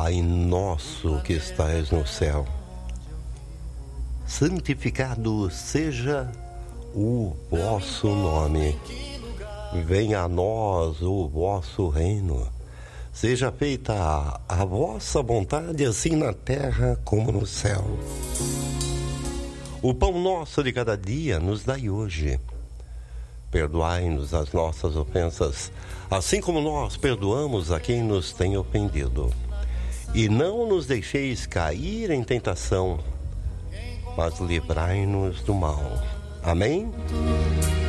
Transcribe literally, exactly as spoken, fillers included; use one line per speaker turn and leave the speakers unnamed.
Pai nosso que estais no céu, santificado seja o vosso nome. Venha a nós o vosso reino. Seja feita a, a vossa vontade, assim na terra como no céu. O pão nosso de cada dia nos dai hoje. Perdoai-nos as nossas ofensas, assim como nós perdoamos a quem nos tem ofendido. E não nos deixeis cair em tentação, mas livrai-nos do mal. Amém?